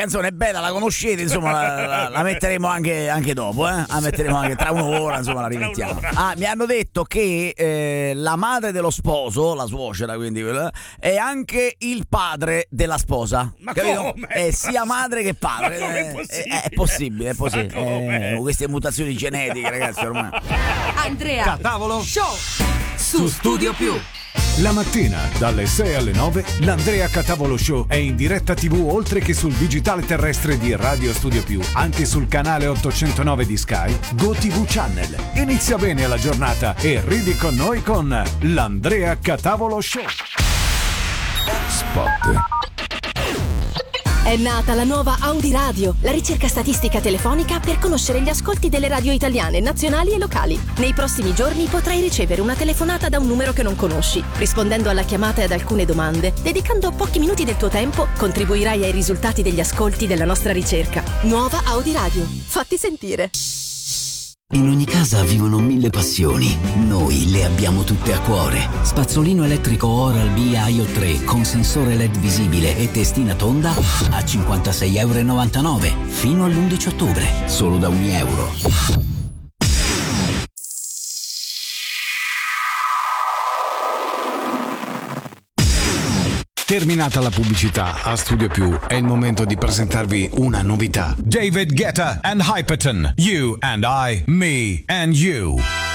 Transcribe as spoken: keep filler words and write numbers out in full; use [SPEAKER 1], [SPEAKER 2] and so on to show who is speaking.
[SPEAKER 1] canzone è bella, la conoscete, insomma, la, la, la metteremo anche, anche dopo, eh? La metteremo anche tra un'ora, insomma, la rimettiamo. Ah, mi hanno detto che eh, la madre dello sposo, la suocera, quindi, è anche il padre della sposa.
[SPEAKER 2] Ma
[SPEAKER 1] capito?
[SPEAKER 2] come?
[SPEAKER 1] È sia madre che padre.
[SPEAKER 2] Ma com'è
[SPEAKER 1] è,
[SPEAKER 2] possibile?
[SPEAKER 1] è, è possibile, è possibile. Eh, queste mutazioni genetiche, ragazzi, ormai.
[SPEAKER 3] Andrea
[SPEAKER 4] Catavolo
[SPEAKER 3] Show su Studio Più.
[SPEAKER 4] La mattina dalle sei alle nove l'Andrea Catavolo Show è in diretta tivù oltre che sul digitale terrestre di Radio Studio Più, anche sul canale ottocentonove di Sky, GoTV Channel. Inizia bene la giornata e ridi con noi con l'Andrea Catavolo Show. Spot.
[SPEAKER 5] È nata la nuova Audi Radio, la ricerca statistica telefonica per conoscere gli ascolti delle radio italiane, nazionali e locali. Nei prossimi giorni potrai ricevere una telefonata da un numero che non conosci. Rispondendo alla chiamata e ad alcune domande, dedicando pochi minuti del tuo tempo, contribuirai ai risultati degli ascolti della nostra ricerca. Nuova Audi Radio. Fatti sentire.
[SPEAKER 6] In ogni casa vivono mille passioni. Noi le abbiamo tutte a cuore. Spazzolino elettrico Oral-B I O tre con sensore L E D visibile e testina tonda a cinquantasei e novantanove euro fino all'undici ottobre, solo da un euro.
[SPEAKER 4] Terminata la pubblicità, a Studio Più è il momento di presentarvi una novità. David Guetta and Hyperton, You and I, Me and You.